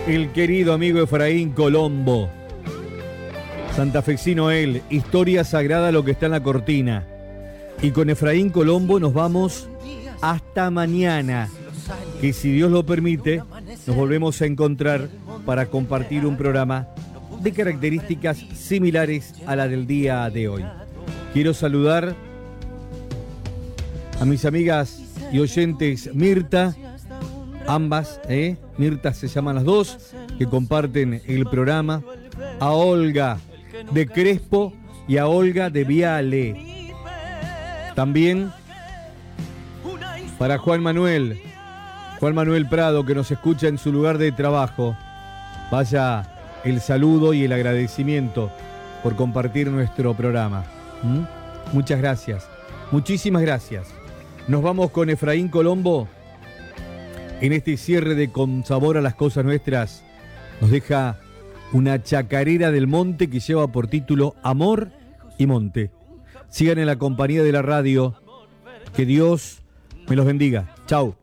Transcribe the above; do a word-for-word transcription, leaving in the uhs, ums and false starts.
el querido amigo Efraín Colombo. Santafesino él, historia sagrada lo que está en la cortina. Y con Efraín Colombo nos vamos hasta mañana, que si Dios lo permite, nos volvemos a encontrar para compartir un programa de características similares a la del día de hoy. Quiero saludar a mis amigas y oyentes Mirta, ambas, ¿eh? Mirta se llaman las dos, que comparten el programa, a Olga de Crespo y a Olga de Viale. También para Juan Manuel, Juan Manuel Prado, que nos escucha en su lugar de trabajo. Vaya el saludo y el agradecimiento por compartir nuestro programa. ¿Mm? Muchas gracias, muchísimas gracias. Nos vamos con Efraín Colombo. En este cierre de Con Sabor a las Cosas Nuestras, nos deja una chacarera del monte que lleva por título Amor y Monte. Sigan en la compañía de la radio. Que Dios me los bendiga. Chau.